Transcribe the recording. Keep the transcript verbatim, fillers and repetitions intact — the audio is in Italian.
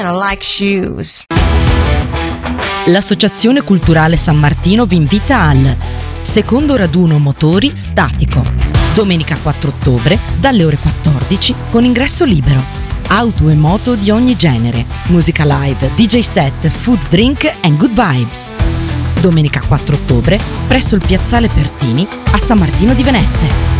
I like shoes. L'Associazione Culturale San Martino vi invita al secondo raduno motori statico, domenica quattro ottobre dalle ore quattordici con ingresso libero. Auto e moto di ogni genere, musica live, D J set, food drink and good vibes. Domenica quattro ottobre presso il piazzale Pertini a San Martino di Venezia.